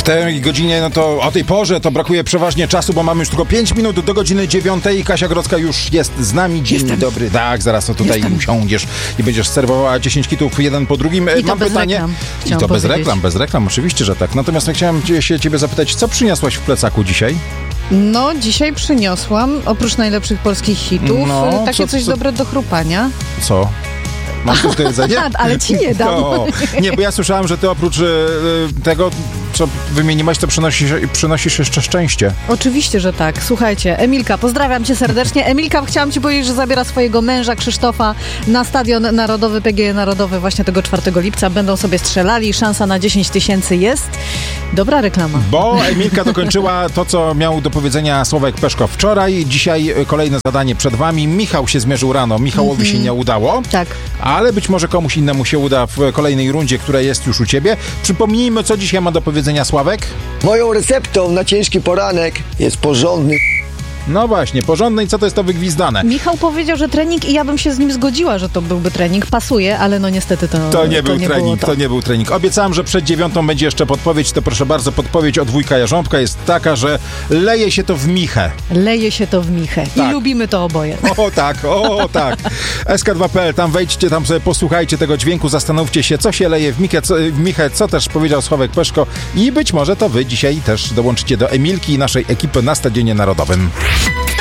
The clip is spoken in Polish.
W tej godzinie, no to o tej porze to brakuje przeważnie czasu, bo mamy już tylko 5 minut do godziny 9. Kasia Grodzka już jest z nami. Dzień dobry. Tak, zaraz to tutaj usiądziesz i będziesz serwowała 10 kitów jeden po drugim. I mam pytanie. Reklam. I to bez reklam, oczywiście, że tak. Natomiast ja chciałem się ciebie zapytać, co przyniosłaś w plecaku dzisiaj? No, dzisiaj przyniosłam, oprócz najlepszych polskich hitów, takie coś dobre do chrupania. Co? Masz coś do jedzenia? Ale ci nie dam. No. Nie, bo ja słyszałem, że ty oprócz tego, co wymieniłaś, to przynosisz jeszcze szczęście. Oczywiście, że tak. Słuchajcie, Emilka, pozdrawiam cię serdecznie. Emilka, chciałam ci powiedzieć, że zabiera swojego męża Krzysztofa na Stadion Narodowy, PGE Narodowy właśnie tego 4 lipca. Będą sobie strzelali, szansa na 10 000 jest. Dobra reklama. Bo Emilka dokończyła to, co miał do powiedzenia Sławek Peszko wczoraj. Dzisiaj kolejne zadanie przed wami. Michał się zmierzył rano. Michałowi się nie udało. Tak. Ale być może komuś innemu się uda w kolejnej rundzie, która jest już u ciebie. Przypomnijmy, co dzisiaj ma do powiedzenia Sławek. Moją receptą na ciężki poranek jest porządny. No właśnie, porządne i co to jest to wygwizdane? Michał powiedział, że trening i ja bym się z nim zgodziła, że to byłby trening. Pasuje, ale no niestety to nie był trening. To nie był trening. Obiecałem, że przed 9 będzie jeszcze podpowiedź, to proszę bardzo, podpowiedź od wujka Jarząbka jest taka, że leje się to w michę. Leje się to w michę. Tak. I lubimy to oboje. O tak. SK2.pl, tam wejdźcie, tam sobie posłuchajcie tego dźwięku, zastanówcie się, co się leje w michę, co też powiedział Sławek Peszko i być może to wy dzisiaj też dołączycie do Emilki i naszej ekipy na Stadionie Narodowym.